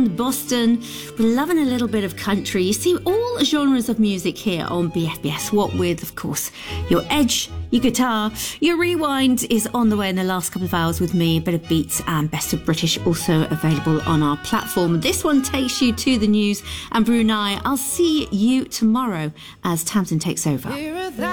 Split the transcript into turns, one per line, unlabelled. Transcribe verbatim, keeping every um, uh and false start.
and Boston. We're loving a little bit of country. You see, all genres of music here on B F B S. What with, of course, your edge, your guitar. Your rewind is on the way in the last couple of hours with me. A bit of beats and best of British also available on our platform. This one takes you to the news and Brunei. I'll see you tomorrow as Tamsin takes over.